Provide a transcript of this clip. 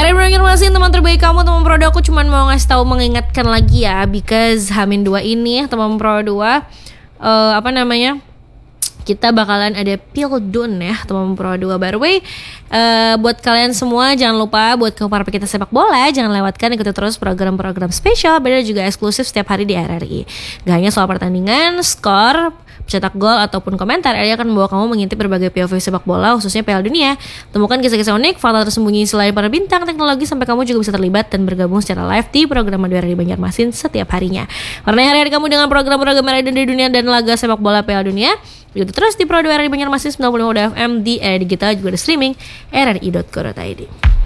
RRI Banjarmasin, teman terbaik kamu, teman pro 2. Aku cuman mau ngasih tahu, mengingatkan lagi ya, because H-2 ini teman pro 2 kita bakalan ada Pildun ya, teman pro 2. By the way, buat kalian semua jangan lupa, buat para pecinta sepak bola, jangan lewatkan, ikuti terus program-program spesial dan juga eksklusif setiap hari di RRI. Gak hanya soal pertandingan, skor, cetak gol ataupun komentar, RRI akan membawa kamu mengintip berbagai POV sepak bola, khususnya Piala Dunia. Temukan kisah-kisah unik, fakta tersembunyi selain para bintang, teknologi, sampai kamu juga bisa terlibat dan bergabung secara live di program RRI Banjarmasin setiap harinya. Karena hari-hari kamu dengan program-program RRI dari dunia dan laga sepak bola Piala Dunia. Ikuti terus di Pro 2 RRI Banjarmasin 95 FM di digital, juga ada streaming rri.co.id.